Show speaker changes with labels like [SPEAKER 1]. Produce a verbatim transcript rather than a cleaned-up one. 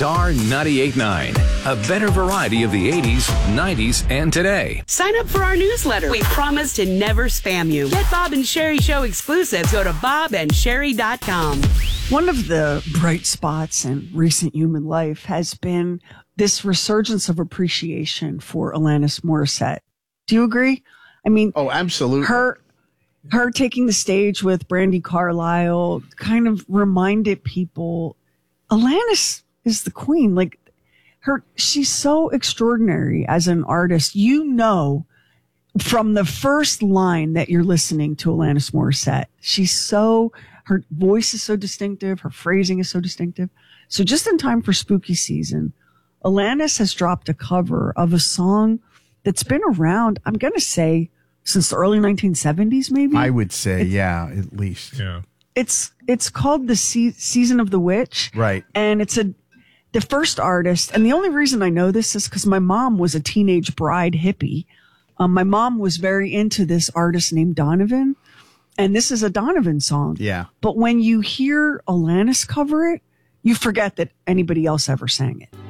[SPEAKER 1] Star ninety-eight point nine. A better variety of the eighties, nineties, and today.
[SPEAKER 2] Sign up for our newsletter. We promise to never spam you. Get Bob and Sherry Show exclusives. Go to bob and sherry dot com.
[SPEAKER 3] One of the bright spots in recent human life has been this resurgence of appreciation for Alanis Morissette. Do you agree? I mean,
[SPEAKER 4] oh, absolutely.
[SPEAKER 3] Her, her taking the stage with Brandi Carlile kind of reminded people, Alanis is the queen. Like her, she's so extraordinary as an artist. You know, from the first line that you're listening to Alanis Morissette, she's so, her voice is so distinctive. Her phrasing is so distinctive. So just in time for spooky season, Alanis has dropped a cover of a song that's been around, I'm going to say, since the early nineteen seventies, maybe?
[SPEAKER 4] I would say,
[SPEAKER 3] it's,
[SPEAKER 4] yeah, at least.
[SPEAKER 5] Yeah.
[SPEAKER 3] It's it's called The Se- Season of the Witch.
[SPEAKER 4] Right.
[SPEAKER 3] And it's a the first artist, and the only reason I know this is because my mom was a teenage bride hippie. Um, my mom was very into this artist named Donovan, and this is a Donovan song.
[SPEAKER 4] Yeah.
[SPEAKER 3] But when you hear Alanis cover it, you forget that anybody else ever sang it.